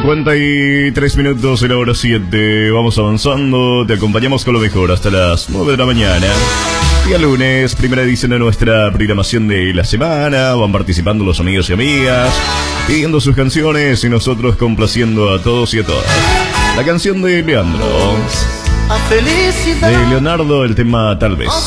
53 minutos en la hora 7. Vamos avanzando. Te acompañamos con lo mejor hasta las 9 de la mañana. Día lunes, primera edición de nuestra programación de la semana. Van participando los amigos y amigas, pidiendo sus canciones y nosotros complaciendo a todos y a todas. La canción de Leandro, de Leonardo, el tema Tal vez.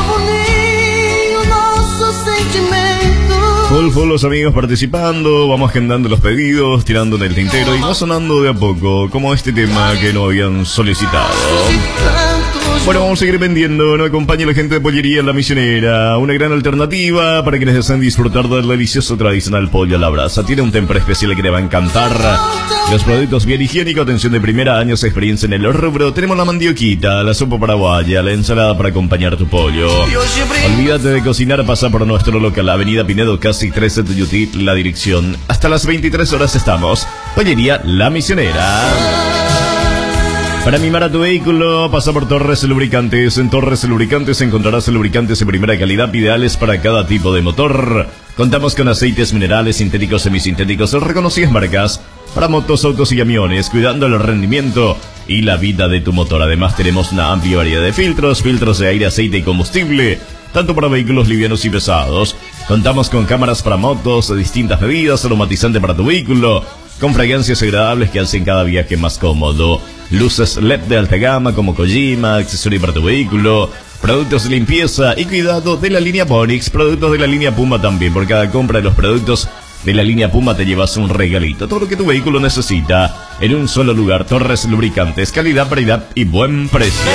Full los amigos participando, vamos agendando los pedidos, tirando en el tintero y va sonando de a poco, como este tema que no habían solicitado. Bueno, vamos a seguir vendiendo. Nos acompaña la gente de Pollería La Misionera, una gran alternativa para quienes desean disfrutar del delicioso tradicional pollo a la brasa. Tiene un temper especial que te va a encantar. Los productos bien higiénicos, atención de primera, años de experiencia en el rubro. Tenemos la mandioquita, la sopa paraguaya, la ensalada para acompañar tu pollo. Olvídate de cocinar, pasa por nuestro local, Avenida Pinedo, casi 13 de Tuyutí, la dirección. Hasta las 23 horas estamos. Pollería La Misionera. Para mimar a tu vehículo, pasa por Torres Lubricantes. En Torres Lubricantes encontrarás lubricantes de primera calidad, ideales para cada tipo de motor. Contamos con aceites minerales, sintéticos, semisintéticos, reconocidas marcas para motos, autos y camiones, cuidando el rendimiento y la vida de tu motor. Además tenemos una amplia variedad de filtros de aire, aceite y combustible, tanto para vehículos livianos y pesados. Contamos con cámaras para motos de distintas medidas, aromatizante para tu vehículo, con fragancias agradables que hacen cada viaje más cómodo. Luces LED de alta gama como Kojima, accesorio para tu vehículo, productos de limpieza y cuidado de la línea Bonix, productos de la línea Puma también. Por cada compra de los productos de la línea Puma te llevas un regalito. Todo lo que tu vehículo necesita en un solo lugar. Torres Lubricantes, calidad, variedad y buen precio.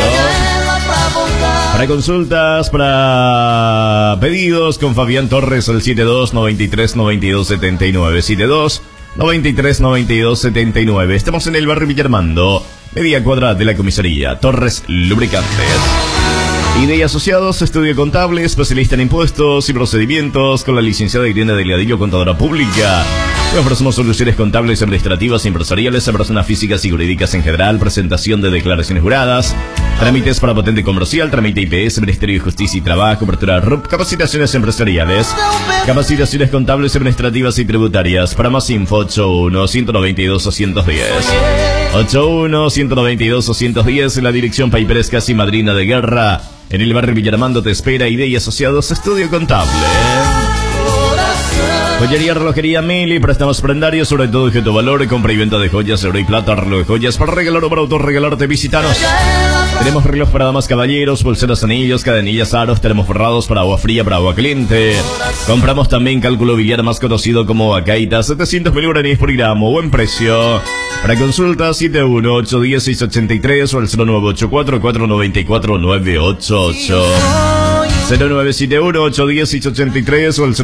Para consultas, para pedidos, con Fabián Torres al 72 93 92 79, 72 93 92 79. Estamos en el barrio Villarmando, media cuadra de la comisaría. Torres Lubricantes. ID Asociados, estudio contable, especialista en impuestos y procedimientos, con la licenciada Irene Delgadillo, contadora pública. Le ofrecemos soluciones contables, administrativas, empresariales a personas físicas y jurídicas en general, presentación de declaraciones juradas, trámites para patente comercial, trámite IPS, Ministerio de Justicia y Trabajo, cobertura RUP, capacitaciones empresariales, capacitaciones contables, administrativas y tributarias. Para más info, 81-192-210. 81-192-210, en la dirección Paiperes, casi Madrina de Guerra. En el barrio Villarmando te espera ID Asociados, estudio contable. Joyería, relojería Mili, préstamos prendarios, sobre todo objeto valor, compra y venta de joyas, oro y plata, reloj de joyas para regalar o para autorregalarte. Visítanos. Tenemos reloj para damas, caballeros, pulseras, anillos, cadenillas, aros, tenemos forrados para agua fría, para agua caliente. Compramos también cálculo biliar, más conocido como Acaita, 700 mg por gramo, buen precio. Para consultas, 71-810-683 o el 0984-494-988. 0971-810-683 o el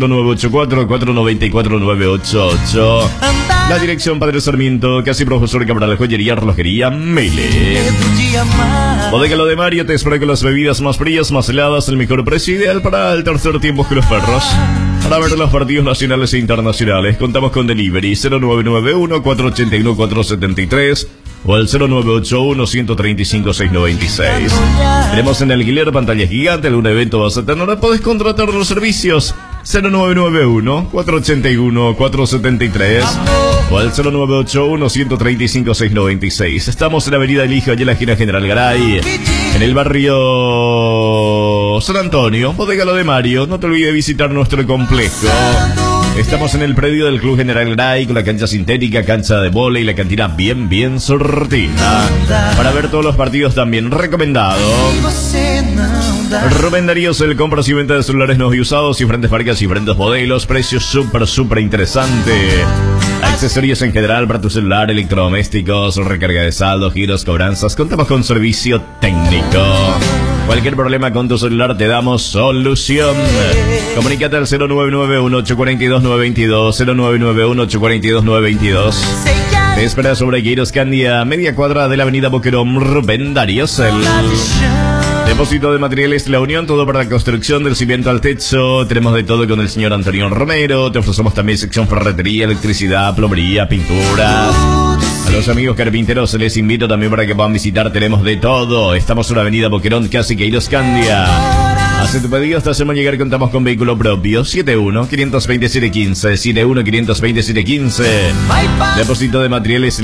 0984-494-988. La dirección Padre Sarmiento, casi Profesor Cabral, joyería, relojería Mele. Bodega Lo de Mario te espera con las bebidas más frías, más heladas, el mejor precio, ideal para el tercer tiempo que los perros. Para ver los partidos nacionales e internacionales, contamos con delivery 0991-481-473 o al 0981-135-696. Tenemos en alquiler pantalla gigante, algún evento vas a tener, podés contratar los servicios 0991-481-473 o al 0981-135-696. Estamos en la avenida Eligio, allí en la esquina General Garay, en el barrio San Antonio. Bodega Lo de Mario, no te olvides de visitar nuestro complejo. Estamos en el predio del Club General Garay, con la cancha sintética, cancha de vóley y la cantina bien sortida. Para ver todos los partidos también recomendado. Rubén Darío, el compras y venta de celulares nuevos y usados, diferentes marcas y diferentes modelos, precios súper interesante. Accesorios en general para tu celular, electrodomésticos, recarga de saldo, giros, cobranzas. Contamos con servicio técnico. Cualquier problema con tu celular te damos solución. Comunícate al 0991-842-922, 0991-842-922. Te espera sobre Queiros Candia, media cuadra de la avenida Boquerón. Rubén Darío. Depósito de materiales La Unión, todo para la construcción del cimiento al techo. Tenemos de todo con el señor Antonio Romero. Te ofrecemos también sección ferretería, electricidad, plomería, pinturas. A los amigos carpinteros les invito también para que puedan visitar. Tenemos de todo. Estamos en la avenida Boquerón, casi Queiros Candia. Hace tu pedido, hasta hacemos llegar, contamos con vehículo propio. 71-527-15, 71-527-15. Depósito de materiales